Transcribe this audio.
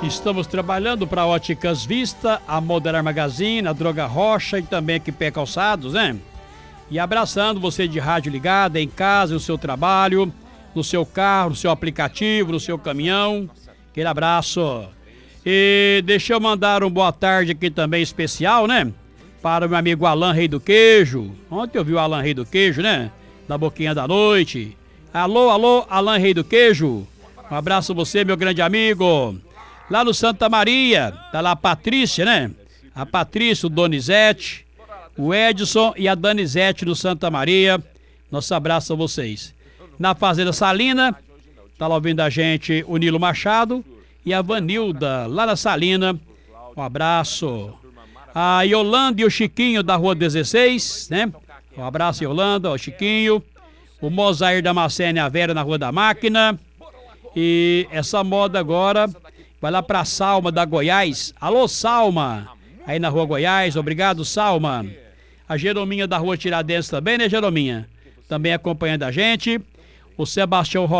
Estamos trabalhando para Óticas Vista, a Moderar Magazine, a Droga Rocha e também aqui Pé Calçados, né? E abraçando você de rádio ligada, em casa, no seu trabalho, no seu carro, no seu aplicativo, no seu caminhão. Aquele abraço. E deixa eu mandar um boa tarde aqui também especial, né? Para o meu amigo Alan Rei do Queijo. Ontem eu vi o Alan Rei do Queijo, né? Da Boquinha da Noite. Alô, alô, Alan Rei do Queijo. Um abraço a você, meu grande amigo. Lá no Santa Maria, tá lá a Patrícia, né? A Patrícia, o Donizete, o Edson e a Danizete do Santa Maria. Nosso abraço a vocês. Na Fazenda Salina, tá lá ouvindo a gente o Nilo Machado e a Vanilda, lá na Salina. Um abraço. A Yolanda e o Chiquinho da Rua 16, né? Um abraço, Yolanda, o Chiquinho. O Mozair da Macena e a Vera na Rua da Máquina. E essa moda agora vai lá pra Salma da Goiás. Alô, Salma! Aí na Rua Goiás, obrigado, Salma. A Jerominha da Rua Tiradentes também, né, Jerominha? Também acompanhando a gente. O Sebastião